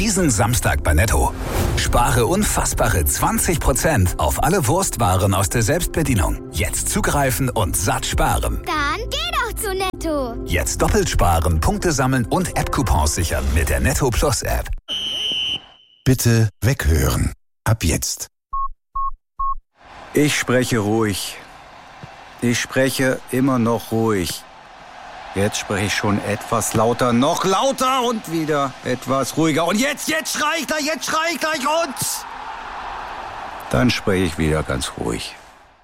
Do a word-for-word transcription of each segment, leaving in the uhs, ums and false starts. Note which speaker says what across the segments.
Speaker 1: Diesen Samstag bei Netto. Spare unfassbare zwanzig Prozent auf alle Wurstwaren aus der Selbstbedienung. Jetzt zugreifen und satt sparen.
Speaker 2: Dann geh doch zu Netto.
Speaker 1: Jetzt doppelt sparen, Punkte sammeln und App-Coupons sichern mit der Netto Plus App.
Speaker 3: Bitte weghören. Ab jetzt.
Speaker 4: Ich spreche ruhig. Ich spreche immer noch ruhig. Jetzt spreche ich schon etwas lauter, noch lauter und wieder etwas ruhiger. Und jetzt, jetzt schrei ich gleich, jetzt schrei ich gleich und... Dann spreche ich wieder ganz ruhig.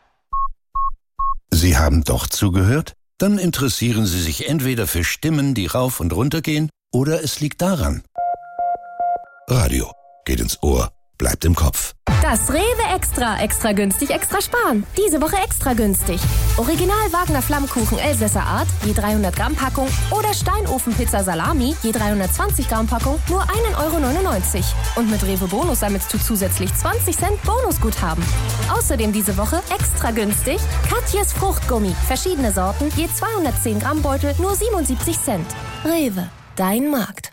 Speaker 3: Sie haben doch zugehört? Dann interessieren Sie sich entweder für Stimmen, die rauf und runter gehen, oder es liegt daran. Radio geht ins Ohr, bleibt im Kopf.
Speaker 5: Das Rewe Extra, extra günstig, extra sparen. Diese Woche extra günstig. Original Wagner Flammkuchen Elsässer Art, je dreihundert Gramm Packung oder Steinofenpizza Salami, je dreihundertzwanzig Gramm Packung, nur ein Euro neunundneunzig. Und mit Rewe Bonus sammelst du zusätzlich zwanzig Cent Bonusguthaben. Außerdem diese Woche extra günstig Katjes Fruchtgummi, verschiedene Sorten, je zweihundertzehn Gramm Beutel, nur siebenundsiebzig Cent. Rewe, dein Markt.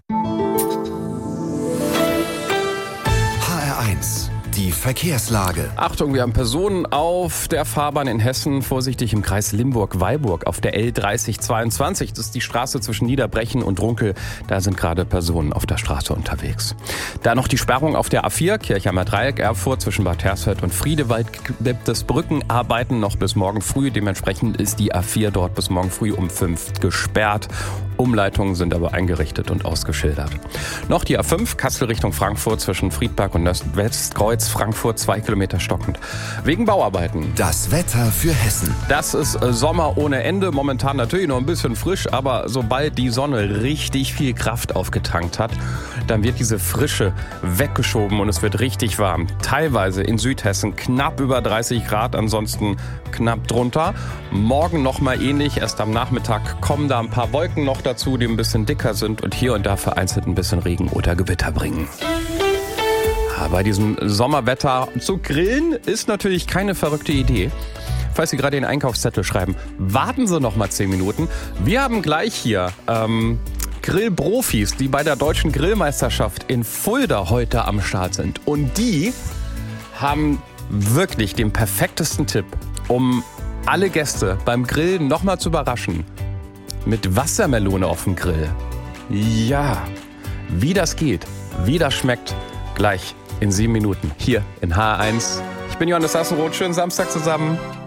Speaker 6: H R eins. Die Verkehrslage.
Speaker 7: Achtung, wir haben Personen auf der Fahrbahn in Hessen. Vorsichtig im Kreis Limburg-Weilburg auf der L dreißig zweiundzwanzig. Das ist die Straße zwischen Niederbrechen und Runkel. Da sind gerade Personen auf der Straße unterwegs. Da noch die Sperrung auf der A vier, Kirchheimer Dreieck, Erfurt zwischen Bad Hersfeld und Friedewald. Gibt es Brückenarbeiten noch bis morgen früh. Dementsprechend ist die A vier dort bis morgen früh um fünf gesperrt. Umleitungen sind aber eingerichtet und ausgeschildert. Noch die A fünf, Kassel Richtung Frankfurt zwischen Friedberg und Westkreuz, Frankfurt zwei Kilometer stockend. Wegen Bauarbeiten.
Speaker 6: Das Wetter für Hessen.
Speaker 7: Das ist Sommer ohne Ende. Momentan natürlich noch ein bisschen frisch, aber sobald die Sonne richtig viel Kraft aufgetankt hat, dann wird diese Frische weggeschoben und es wird richtig warm. Teilweise in Südhessen knapp über dreißig Grad, ansonsten knapp drunter. Morgen nochmal ähnlich. Erst am Nachmittag kommen da ein paar Wolken noch dazu, die ein bisschen dicker sind und hier und da vereinzelt ein bisschen Regen oder Gewitter bringen. Bei diesem Sommerwetter zu grillen ist natürlich keine verrückte Idee. Falls Sie gerade den Einkaufszettel schreiben, warten Sie noch mal zehn Minuten. Wir haben gleich hier ähm, Grillprofis, die bei der Deutschen Grillmeisterschaft in Fulda heute am Start sind. Und die haben wirklich den perfektesten Tipp, um alle Gäste beim Grillen noch mal zu überraschen. Mit Wassermelone auf dem Grill. Ja, wie das geht, wie das schmeckt, gleich in sieben Minuten hier in H eins. Ich bin Johannes Sassenroth, schönen Samstag zusammen.